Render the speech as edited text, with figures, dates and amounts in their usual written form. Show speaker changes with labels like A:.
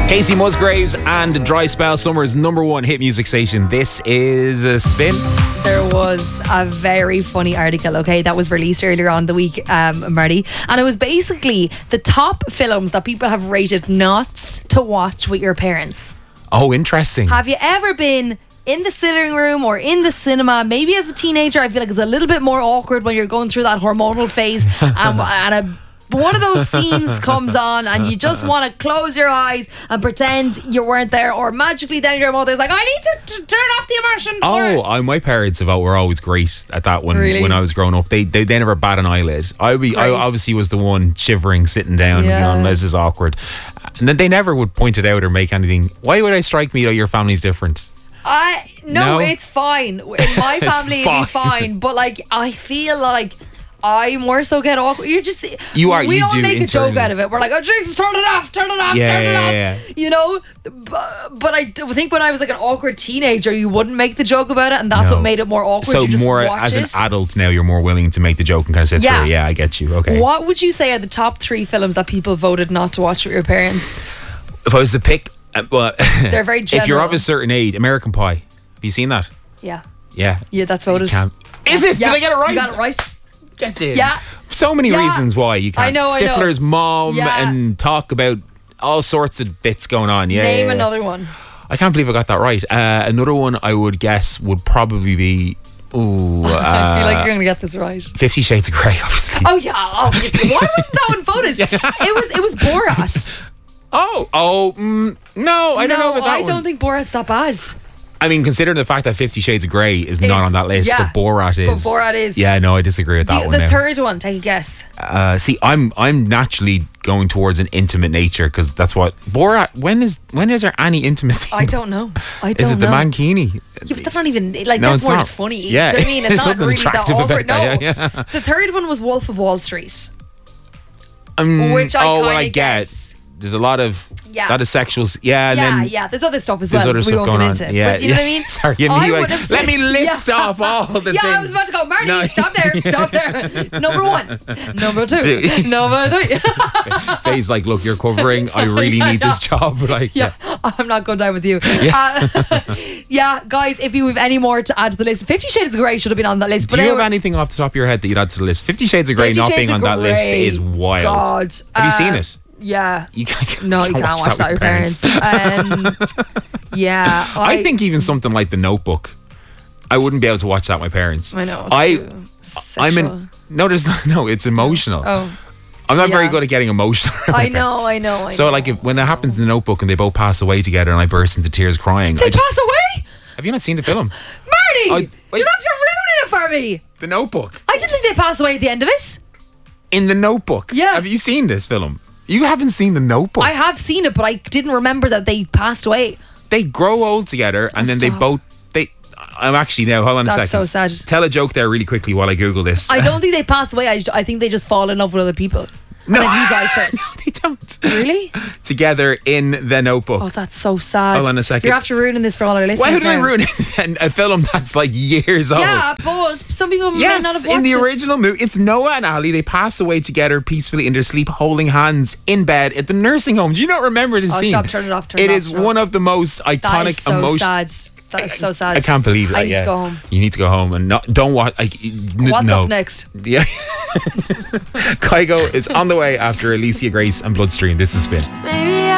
A: Casey Musgraves and Dry Spell, Summer's #1 hit music station. This is a Spin.
B: There was a very funny article, okay, that was released earlier on the week, Marty, and it was basically the top films that people have rated not to watch with your parents.
A: Oh, interesting.
B: Have you ever been in the sitting room or in the cinema? Maybe as a teenager, I feel like it's a little bit more awkward when you're going through that hormonal phase and one of those scenes comes on and you just want to close your eyes and pretend you weren't there, or magically then your mother's like, I need to turn off the immersion.
A: My parents were always great at that one.
B: Really?
A: When I was growing up. They never bat an eyelid. I obviously was the one shivering, sitting down, this is awkward. And then they never would point it out or make anything. Why would I strike me that your family's different?
B: No, it's fine. In my family it'd be fine. But like, I feel like I more so get awkward. We all make a joke out of it. We're like, oh Jesus, turn it off.
A: Yeah.
B: You know? But I think when I was like an awkward teenager, you wouldn't make the joke about it, and that's what made it more awkward.
A: So
B: you just
A: more
B: watch
A: as
B: it.
A: an adult now, you're more willing to make the joke and kind of sit through it. Yeah, I get you. Okay.
B: What would you say are the top 3 films that people voted not to watch with your parents?
A: If I was to pick,
B: they're very general.
A: If you're of a certain age, American Pie. Have you seen that?
B: Yeah.
A: Yeah.
B: Yeah, that's voted.
A: Is it?
B: Yeah.
A: Did I get it right?
B: You got it right.
A: Gets in.
B: Yeah.
A: So many reasons why you can't.
B: I know.
A: Stifler's mom and talk about all sorts of bits going on. Yeah.
B: Name another one.
A: I can't believe I got that right. Another one I would guess would probably be.
B: I feel like you're going to get this right.
A: 50 Shades of Grey, obviously.
B: Oh yeah, obviously. Why was that one voted? It was Borat.
A: No, I don't know about that
B: I don't think Borat's that bad.
A: I mean, considering the fact that 50 Shades of Grey is not on that list, but Borat is.
B: But Borat is.
A: Yeah, no, I disagree with that one.
B: The third one, take a guess.
A: See, I'm naturally going towards an intimate nature because that's what Borat. When is there any intimacy?
B: I don't know.
A: Is it the Mankini?
B: Yeah, but that's not even like that's more just funny.
A: Yeah,
B: do you know what I mean? It's not really that awkward. No.
A: Yeah.
B: The third one was Wolf of Wall Street, which I kind of guess.
A: There's a lot of sexuals.
B: There's other stuff as well.
A: There's other stuff going on.
B: But you know what I mean?
A: Sorry, let me list off all the things.
B: Yeah, I was about to go, Marty, stop there. Number 1. Number 2. Number 3.
A: Faye's like, look, you're covering. I really need this job. Like,
B: I'm not going down with you. Guys, if you have any more to add to the list, 50 Shades of Grey should have been on that list.
A: Do you have anything off the top of your head that you'd add to the list? 50 Shades of Grey not being on that list is wild.
B: God.
A: Have you seen it?
B: Yeah.
A: You can't
B: watch that with your parents. I
A: think even something like The Notebook, I wouldn't be able to watch that with my parents.
B: I know.
A: It's emotional.
B: Oh.
A: I'm not very good at getting emotional.
B: I know.
A: So like when it happens in The Notebook and they both pass away together and I burst into tears crying.
B: They pass away?
A: Have you not seen the film?
B: Marty! You're not ruining it for me.
A: The Notebook.
B: I didn't think they passed away at the end of it.
A: In The Notebook?
B: Yeah.
A: Have you seen this film? You haven't seen The Notebook?
B: I have seen it, but I didn't remember that they passed away.
A: They grow old together and then they both... I'm actually now... Hold on a second.
B: That's so sad.
A: Tell a joke there really quickly while I Google this.
B: I don't think they pass away. I think they just fall in love with other people.
A: No.
B: And then he dies first.
A: No, they don't.
B: Really?
A: Together in The Notebook.
B: Oh, that's so sad.
A: Hold on a second.
B: You're after ruining this for all our listeners.
A: Why would I ruin a film that's like years old?
B: Yeah, but some people may not have watched it.
A: In the original movie, it's Noah and Ali. They pass away together peacefully in their sleep, holding hands in bed at the nursing home. Do you not remember the scene?
B: Stop, turn it off.
A: It is one of the most iconic emotions.
B: That is so sad.
A: I can't believe it.
B: I need to go home.
A: You need to go home and don't watch.
B: What's up next?
A: Yeah. Kygo is on the way after Alicia Grace and Bloodstream. This is Spin.
C: Maybe